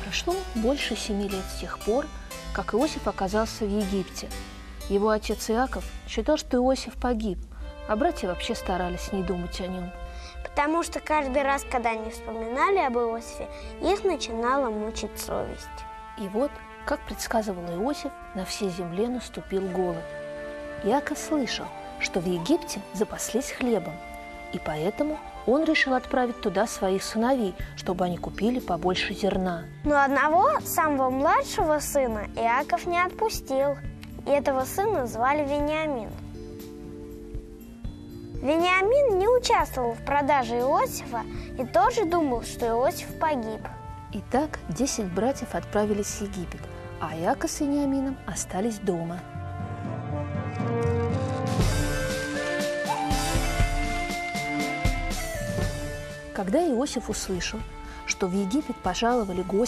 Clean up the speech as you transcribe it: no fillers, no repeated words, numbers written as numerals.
Прошло больше 7 лет с тех пор, как Иосиф оказался в Египте. Его отец Иаков считал, что Иосиф погиб, а братья вообще старались не думать о нем. Потому что каждый раз, когда они вспоминали об Иосифе, их начинала мучить совесть. И вот, как предсказывал Иосиф, на всей земле наступил голод. Иаков слышал, что в Египте запаслись хлебом, и поэтому он решил отправить туда своих сыновей, чтобы они купили побольше зерна. Но одного, самого младшего сына, Иаков не отпустил, и этого сына звали Вениамин. Вениамин не участвовал в продаже Иосифа и тоже думал, что Иосиф погиб. Итак, 10 братьев отправились в Египет, а Иаков с Вениамином остались дома. Когда Иосиф услышал, что в Египет пожаловали гости,